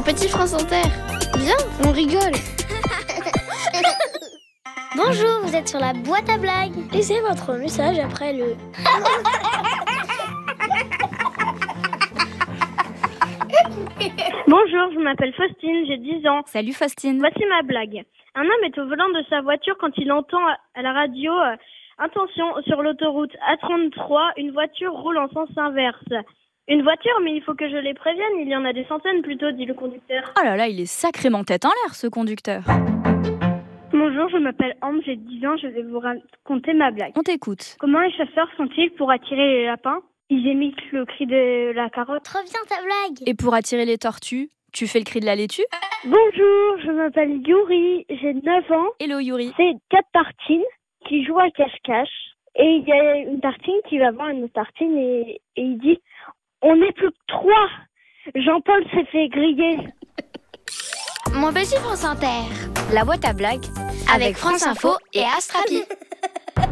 Petit France Inter. Viens, on rigole. Bonjour, vous êtes sur la boîte à blagues. Laissez votre message après le... Bonjour, je m'appelle Faustine, j'ai 10 ans. Salut Faustine. Voici ma blague. Un homme est au volant de sa voiture quand il entend à la radio attention, sur l'autoroute A33, une voiture roule en sens inverse. Une voiture, mais il faut que je les prévienne, il y en a des centaines plutôt, dit le conducteur. Oh là là, il est sacrément tête en l'air ce conducteur. Bonjour, je m'appelle Ambre, j'ai 10 ans, je vais vous raconter ma blague. On t'écoute. Comment les chasseurs font-ils pour attirer les lapins ? Ils imitent le cri de la carotte. Trop bien ta blague. Et pour attirer les tortues, tu fais le cri de la laitue ? Bonjour, je m'appelle Yuri, j'ai 9 ans. Hello Yuri. C'est 4 tartines qui jouent à cache-cache. Et il y a une tartine qui va voir une autre tartine et il dit « On n'est plus que 3 !» Jean-Paul s'est fait griller. Mon petit France Inter. La boîte à blagues Avec France Info et Astrapi.